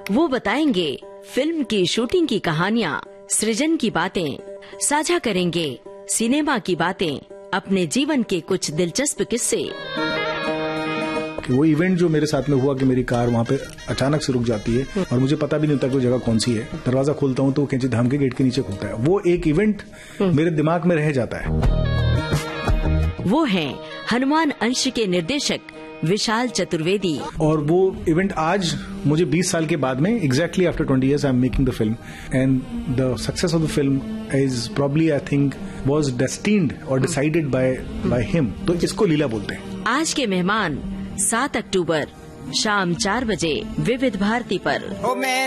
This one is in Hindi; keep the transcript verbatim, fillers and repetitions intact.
वो बताएंगे फिल्म की शूटिंग की कहानियाँ, सृजन की बातें, साझा करेंगे सिनेमा की बातें, अपने जीवन के कुछ दिलचस्प किस्से। कि वो इवेंट जो मेरे साथ में हुआ कि मेरी कार वहाँ पे अचानक से रुक जाती है और मुझे पता भी नहीं होता कि वो जगह कौन सी है। दरवाजा खोलता हूँ तो वो कैंची धाम के गेट के नीचे खुलता है। वो एक इवेंट मेरे दिमाग में रह जाता है। वो हैं हनुमान अंश के निर्देशक विशाल चतुर्वेदी। और वो इवेंट आज मुझे बीस साल के बाद में exactly after twenty years I am making the film and the success of the film is probably I think was destined और डिसाइडेड बाय बाय हिम। तो इसको लीला बोलते हैं। आज के मेहमान सात अक्टूबर शाम चार बजे विविध भारती पर।